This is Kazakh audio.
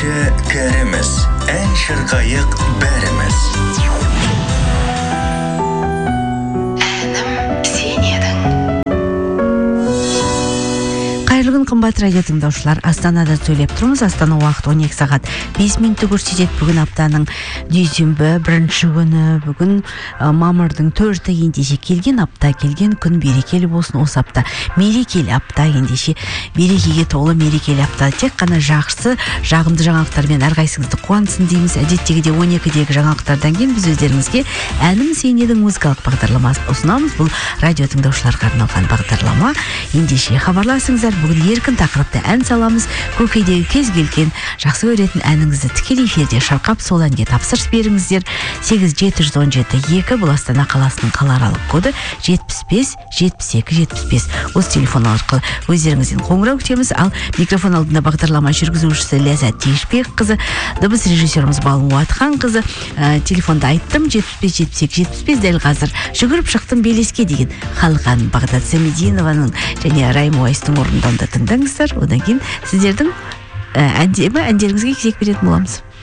Кече кәріміз, ән шырқайық бәріміз. Қайырлы қымбат радио тыңдаушылар, Астанада сөйлеп тұрмыз. Астана уақыт 12 сағат 5 минутты көрсетеді. Бүгін аптаның дүйсенбі бірінші күні, бүгін мамырдың 4-і ендеше келген апта, келген күн берекелі болсын. Осы апта мерекелі апта, ендеше берекеге толы мерекелі апта. Тек қана жақсы, жағымды жаңалықтармен әрқайсыңызды қуансын дейміз. Әдеттегіде 12-дегі жаңалықтардан кейін біз өздеріңізге әнім сен едің музыкалық бағдарламасын ұсынамыз. Бұл радио тыңдаушыларға арналған бағдарлама. Ендеше хабарласыңыздар. Бүгін еркін тақырыпта ән саламыз. Көкейдегі кез келген жақсы көретін әніңізді тікелей эфирде шырқап сол әнге тапсырыс беріңіздер. 8717-2 бұл Астана қаласының қалааралық коды 75-72-75. Осы телефон арқылы өздеріңізден қоңырау күтеміз. Ал микрофон алдында бағдарлама жүргізушісі Ләззат Тейшбек қызы, дыбыс режиссеріміз Балым Уатхан қызы. Телефонда айттым 75-72-75. Дәл қазір жүгіріп шықтым белеске деген халық әнін Бағдат Самединованың және Райым Уайстың орындауында тыңдаңыздар. Одан кейін сіздердің әндеріңізге кезек беретін боламыз.